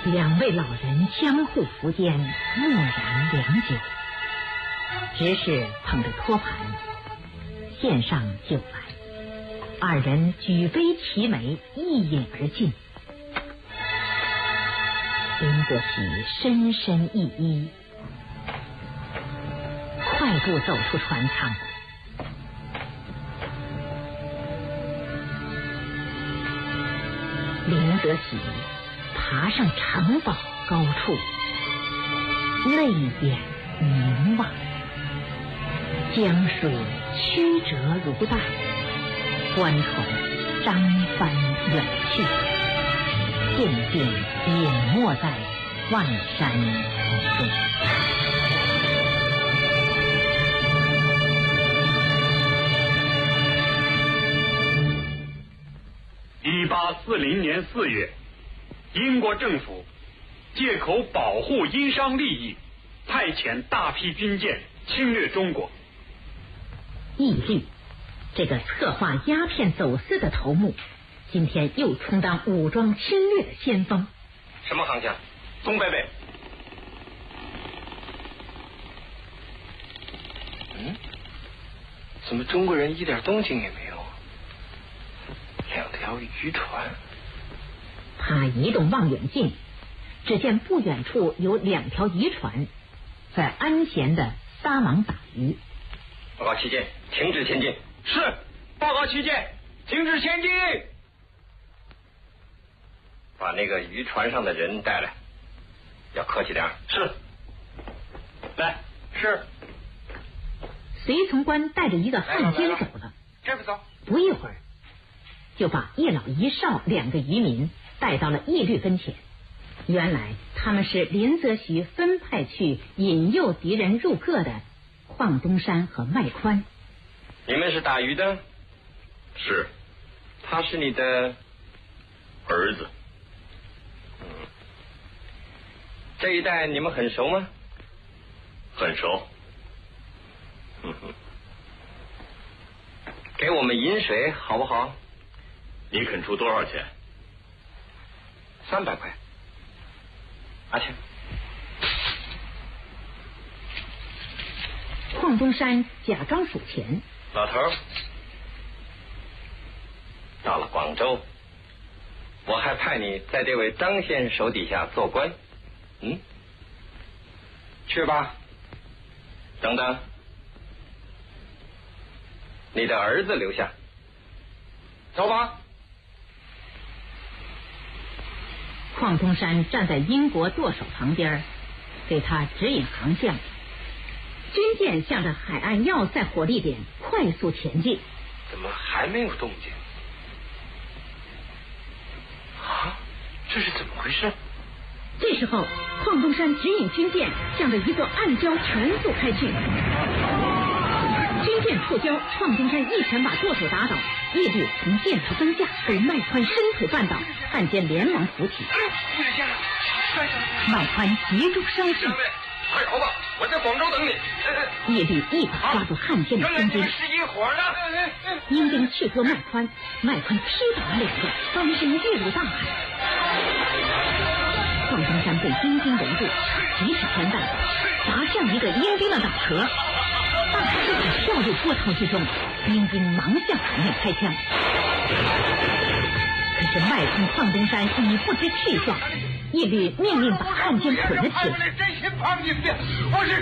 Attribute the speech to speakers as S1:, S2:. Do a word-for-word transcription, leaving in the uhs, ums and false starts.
S1: 两位老人相互扶肩，默然良久，执事捧着托盘献上酒来，二人举杯齐眉，一饮而尽。林则徐深深一揖，快步走出船舱。林则徐爬上城堡高处，泪眼凝望，江水曲折如带，官船张帆远去，渐渐隐没在万山途中。
S2: 一八四零年四月，英国政府借口保护英商利益，派遣大批军舰侵略中国。
S1: 义律这个策划鸦片走私的头目，今天又充当武装侵略的先锋。
S3: 什么航向？东北北。嗯，怎么中国人一点动静也没有？两条渔船。
S1: 他移动望远镜，只见不远处有两条渔船在安闲的撒网打鱼。
S3: 报告旗舰，停止前进。
S2: 是，报告旗舰，停止前进。
S3: 把那个渔船上的人带来，要客气点。
S2: 是。来，是。
S1: 随从官带着一个汉奸走了，
S3: 这不走。
S1: 不一会儿，就把一老一少两个渔民带到了义律跟前。原来他们是林则徐分派去引诱敌人入各的邝东山和麦宽。
S3: 你们是打鱼的？
S2: 是。
S3: 他是你的
S2: 儿子。
S3: 嗯。这一带你们很熟吗？
S2: 很熟。
S3: 嗯哼。给我们饮水好不好？
S2: 你肯出多少钱？
S3: 三百块。阿庆。
S1: 邝东山假装数钱。
S3: 老头，到了广州，我还派你在这位张先生手底下做官。嗯，去吧。等等，你的儿子留下。走吧。
S1: 邝东山站在英国舵手旁边，给他指引航向。军舰向着海岸要塞火力点快速前进。
S3: 怎么还没有动静？啊，这是怎么回事？
S1: 这时候，邝东山指引军舰向着一座暗礁全速开去。军舰触礁，邝东山一拳把舵手打倒，义律从舰头跟下被麦宽伸腿绊倒，汉奸连忙扶起。麦宽急中生智，
S3: 快逃吧！我在广州等你。
S1: 义律一把抓住汉奸的身边，
S3: 是一伙的。
S1: 英兵去拖麦宽，麦宽劈倒了两个，翻身跃入大海。邝东山被英兵围住，急使拳弹砸向一个英兵的脑壳，大尸体跳入波涛之中，英兵忙向海面开枪。可是麦宽、邝东山已不知去向，义律命令把汉奸捆了起来。